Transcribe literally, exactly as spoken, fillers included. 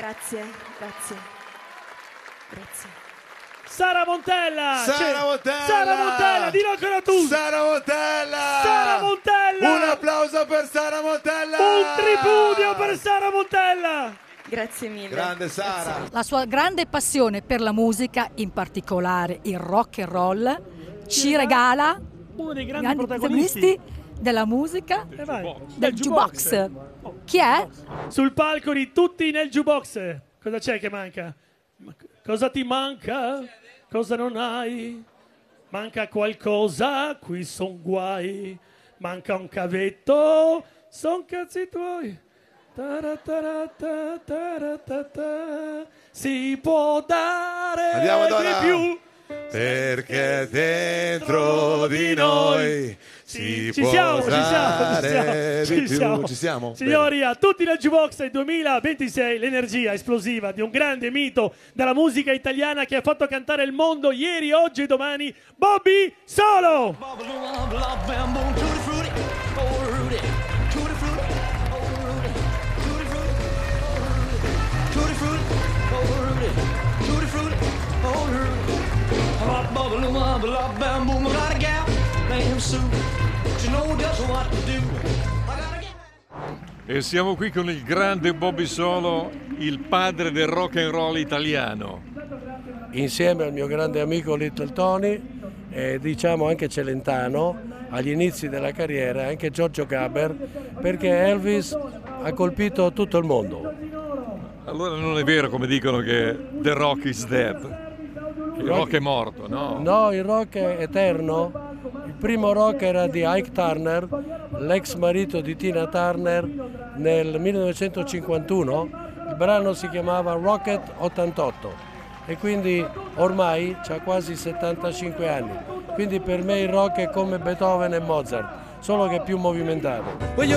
Grazie, grazie, grazie. Sara Montella! Sara Montella! Sara Montella, dillo ancora tu! Sara Montella! Sara Montella! Un applauso per Sara Montella! Un tripudio per Sara Montella! Grazie mille. Grande Sara! Grazie. La sua grande passione per la musica, in particolare il rock and roll, ci regala uno dei grandi, grandi protagonisti, protagonisti della musica, Eh vai, del del jukebox. Chi è? Sul palco di Tutti nel jukebox. Cosa c'è che manca? Ma cosa ti manca? Cosa non hai? Manca qualcosa, qui son guai. Manca un cavetto, son cazzi tuoi. Taratarata, taratata. Si può dare Andiamo, Dora. di più. Perché dentro di noi si ci può siamo, ci siamo, ci dare siamo, di ci più. siamo. Ci siamo? Signori, a Tutti nel Jukebox duemilaventisei, l'energia esplosiva di un grande mito della musica italiana che ha fatto cantare il mondo ieri, oggi e domani, Bobby Solo! E siamo qui con il grande Bobby Solo, il padre del rock and roll italiano. Insieme al mio grande amico Little Tony, e diciamo anche Celentano, agli inizi della carriera, anche Giorgio Gaber, perché Elvis ha colpito tutto il mondo. Allora non è vero come dicono che The Rock is dead. Il rock è morto, no? No, il rock è eterno. Il primo rock era di Ike Turner, l'ex marito di Tina Turner, nel millenovecentocinquantuno. Il brano si chiamava Rocket ottantotto e quindi ormai ha quasi settantacinque anni. Quindi per me il rock è come Beethoven e Mozart, solo che più movimentato.